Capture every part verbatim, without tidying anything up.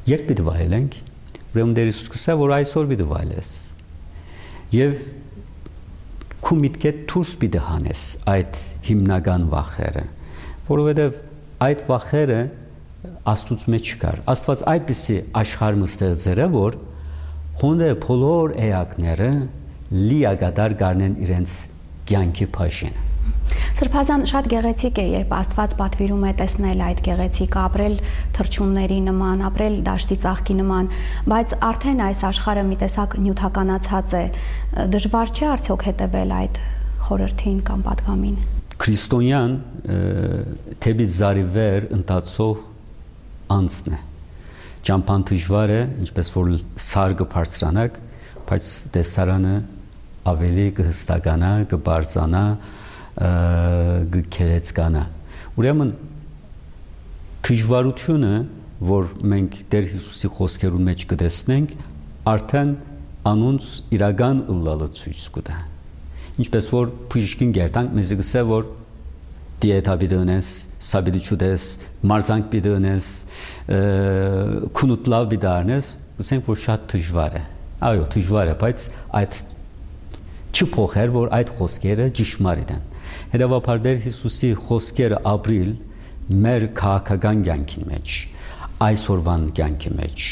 Երբ պիտի վայելենք, ուրեմն Տեր Հիսուս կսա, որ այսօր պիտի վայելես։ Եվ քու միտքեդ դուրս պիտի հանես այդ հիմնական վախերը, որովհետև այդ վախերը Աստծուց մեջ չկար։ Աստված այդպիսի աշխարհ ստեղծել է, որ հոնդե բոլոր էակները լիակատար գարնեն իրենց կյանքի փաշինը։ Սրբազան շատ գեղեցիկ է, երբ Աստված պատվիրում է տեսնել այդ գեղեցիկը, ապրել թռչունների նման, ապրել դաշտի ծաղկի նման, բայց արդեն այս աշխարհը մի տեսակ նյութականացած է, դժվար չէ արդյոք հետևել այդ խորհրդին կամ պատգամին։ Քրիստոնյան թեպի զարիվեր ընթացող անձն է։ Ճամփան դժվար է, ինչպես որ սար կբարձրանակ, բայց տեսարանը ավելի կհստականա, կբարձանա, գքերեցկանա։ Ուրեմն դժվարությունը, որ մենք Տեր Հիսուսի խոսքերու մեջ կտեսնենք, արդեն անոնց իրական ըլլալը ցույց կտա։ Ինչպես որ բժիշկին գերտանք մեզ գսե, որ դիետա պիտի ունես, սաբիդի չուտես, մարզանք պիտի ունես, քունուտլավ պիտի արնես, գսենք, որ շատ դժվար է։ Այո, դժվար է, բայց այդ չփոխեր, որ այդ խոսքերը ճշմարիտ են։ Հետևաբար Տեր Հիսուսի խոսքերը ապրիլ մեր քաղաքական կյանքի մեջ, այսօրվան կյանքի մեջ,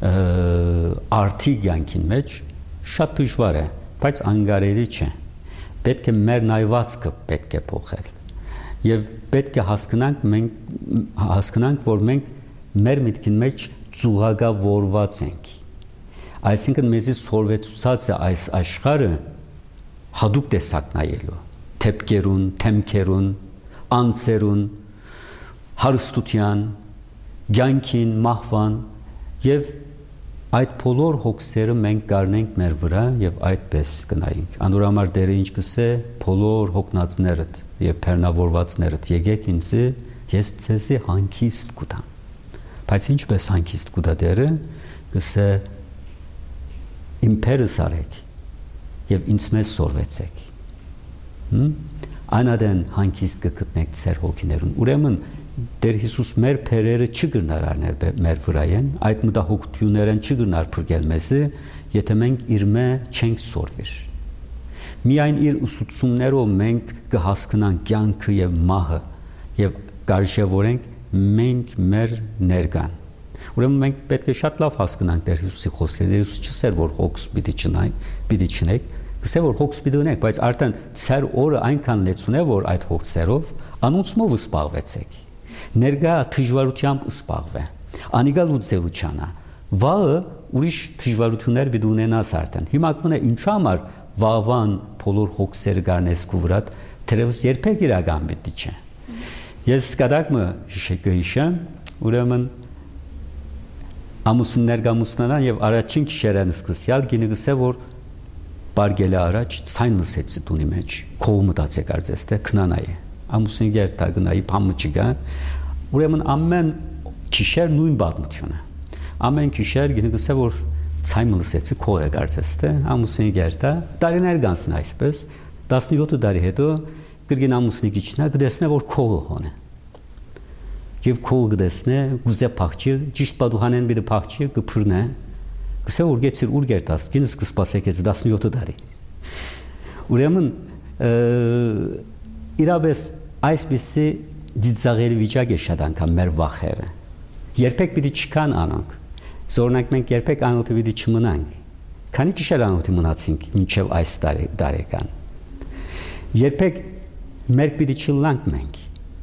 արդի կյանքի մեջ շատ դժվար է, բայց անկարելի չէ։ Պետք է մեր նայվածքը պետք է փոխել։ Եվ պետք է հասկանանք, մենք հասկանանք, որ մենք մեր միտքի մեջ ծուղակավորված ենք։ Այսինքն մեզի սորվեցուցած է այս աշխարհը հadoop տեսակ նայելու, թեփկերուն, թեմքերուն, անձերուն, հարստության, ցանկին, մահվան եւ այդ բոլոր հոգսերը մենք կառնենք մեր վրա եւ այդպես կնայենք։ Անորամար Տերը ինչ կսե, բոլոր հոգնածներդ եւ բեռնավորվածներդ եկեք ինձ, ես ցեզի հանգիստ կտամ։ Բայց ինչպես հանգիստ կտա Տերը, կսե իմ փերս արեք եւ ինձ մեզ սորվեցեք։ Անադեն հանգիստ կգտնեք ձեր հոգիներուն։ Ուրեմն Տեր Հիսուս մեր փերերը չգնար արնել մեր վրայեն, այդ մտահոգություններն չգնար փրկել մեզը, եթե մենք իր մե չենք սորվիր։ Միայն իր ուսուցումներով մենք կհասկանանք կյանքը եւ մահը եւ կարժևորենք մենք մեր ներկան։ Ուրեմն մենք պետք է շատ լավ հասկանանք Տեր Հիսուսի խոսքերը։ Տեր Հիսուս չսեր որ հոգս պիտի չնայք, պիտի չնեք, գսե որ հոգս պիտի ունեք, բայց արդեն ցեր օրը այնքան լեցուն է, որ այդ հոգսերով անոնցմով սպաղվեցեք։ Ներգա դժվարությամբ սպաղվե։ Անիգա լուծելուչանա։ Վաղը ուրիշ դժվարություններ պիտի ունենաս արդեն։ Հիմա կունե ինչ համար վաղվան բոլոր հոգսերը գարնես քու վրա, թերևս երբեք իրական պիտի չէ։ Ես սկադակը հիշեմ, ուրեմն ամուսիններ գամուսնանան եւ առաջին քիշերան սկսյալ գինը գսե որ բարգելը առաջ ցայն լսեցի տունի մեջ քով մտածեք արծես թե քնանայ ամուսին գերտա գնայի փամը չգա ուրեմն ամեն քիշեր նույն բադմությունը ամեն քիշեր գինը գսե որ ցայն լսեցի քով է արծես թե ամուսին գերտա տարիներ գանցն այսպես տասնյոթ տարի հետո գրգին ամուսնի գիչնա գտեսնե որ քովը հոնե Եվ քո գտեսնե գուզե փախչի ճիշտ պատուհանեն բիդը փախչի կփրնե գսե որ գեցիր ուր գերտաս գինս կսպասեք ես տասնյոթ տարի ուրեմն իրավես այսպիսի դիծաղերի վիճակ է շատ անգամ մեր վախերը երբեք պիտի չկան անոնք զորնանք մենք երբեք անոթը պիտի չմնանք քանի քիշեր անոթի մնացինք մինչև այս տարեկան երբեք մեր պիտի չլանք մենք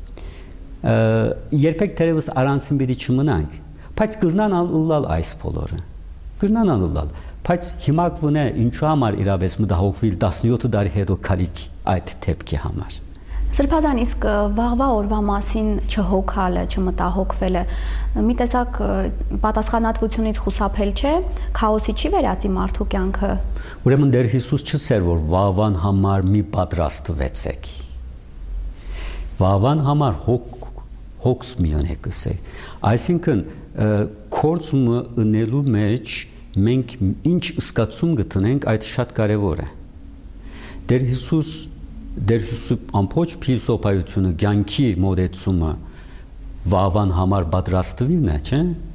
երբեք թերևս առանցին պիտի չմնանք, բայց կրնան ալլալ այս բոլորը, կրնան ալլալ, բայց հիմա կվնե ինչու համար իրավես մտահոգվել տասնյոթ տարի հետո քալիք այդ թեփքի համար։ Սրբազան իսկ վաղվա օրվա մասին չհոգալը, չմտահոգվելը, մի տեսակ պատասխանատվությունից խուսափել չէ, քաոսի չի վերածի մարդու կյանքը։ Ուրեմն Տեր Հիսուս չսեր որ վաղվան համար մի պատրաստվեցեք։ Վաղվան համար հոգ հոգս միանե կսե այսինքն կորցումը ընելու մեջ մենք ինչ սկացում գտնենք այդ շատ կարևոր է Տեր Հիսուս Տեր Հիսուսի ամբողջ փիլիսոփայությունը ցանկի մոդեցումը վաղվան համար պատրաստվելն է չէ